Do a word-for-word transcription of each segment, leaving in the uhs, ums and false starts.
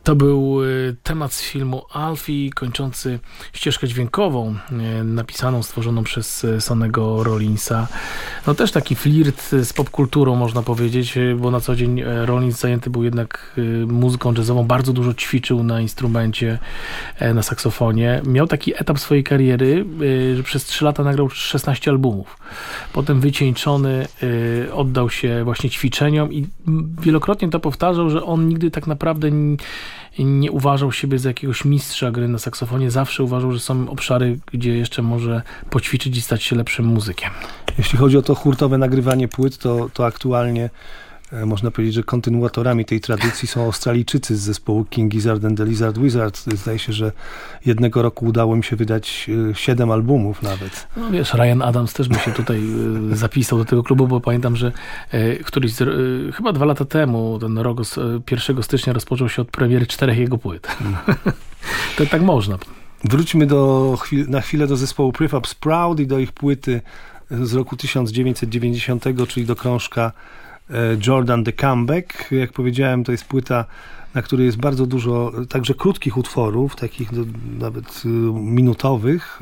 To był temat z filmu Alfie, kończący ścieżkę dźwiękową, napisaną, stworzoną przez Sonny'ego Rollinsa. No też taki flirt z popkulturą, można powiedzieć, bo na co dzień Rollins zajęty był jednak muzyką jazzową, bardzo dużo ćwiczył na instrumencie, na saksofonie. Miał taki etap swojej kariery, że przez trzy lata nagrał szesnaście albumów. Potem wycieńczony oddał się właśnie ćwiczeniom i wielokrotnie to powtarzał, że on nigdy tak naprawdę nie nie uważał siebie za jakiegoś mistrza gry na saksofonie. Zawsze uważał, że są obszary, gdzie jeszcze może poćwiczyć i stać się lepszym muzykiem. Jeśli chodzi o to hurtowe nagrywanie płyt, to, to aktualnie e, można powiedzieć, że kontynuatorami tej tradycji są Australijczycy z zespołu King Gizzard and the Lizard Wizard. Zdaje się, że jednego roku udało mi się wydać e, siedem albumów nawet. No wiesz, Ryan Adams też by się tutaj e, zapisał do tego klubu, bo pamiętam, że e, któryś z, e, chyba dwa lata temu, ten rok e, pierwszego stycznia rozpoczął się od premiery czterech jego płyt. Mm. To tak można. Wróćmy do, na chwilę do zespołu Prefab Sprout i do ich płyty z roku tysiąc dziewięćset dziewięćdziesiątego, czyli do krążka Jordan The Comeback. Jak powiedziałem, to jest płyta, na której jest bardzo dużo także krótkich utworów, takich no, nawet minutowych,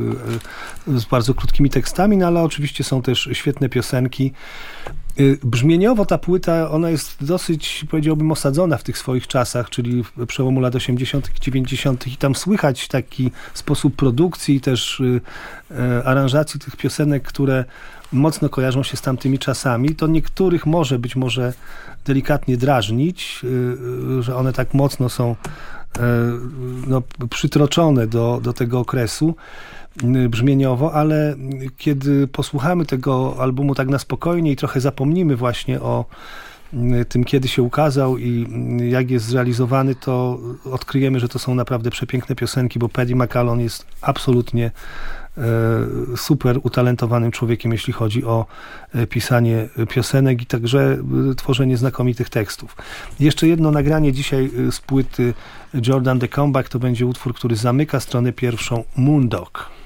z bardzo krótkimi tekstami, no ale oczywiście są też świetne piosenki. Brzmieniowo ta płyta, ona jest dosyć, powiedziałbym, osadzona w tych swoich czasach, czyli w przełomu lat osiemdziesiątych i dziewięćdziesiątych i tam słychać taki sposób produkcji i też e, aranżacji tych piosenek, które mocno kojarzą się z tamtymi czasami. To niektórych może być może delikatnie drażnić, e, że one tak mocno są e, no, przytroczone do, do tego okresu brzmieniowo, ale kiedy posłuchamy tego albumu tak na spokojnie i trochę zapomnimy właśnie o tym, kiedy się ukazał i jak jest zrealizowany, to odkryjemy, że to są naprawdę przepiękne piosenki, bo Paddy McAllen jest absolutnie super utalentowanym człowiekiem, jeśli chodzi o pisanie piosenek i także tworzenie znakomitych tekstów. Jeszcze jedno nagranie dzisiaj z płyty Jordan The Comeback to będzie utwór, który zamyka stronę pierwszą, Moondog.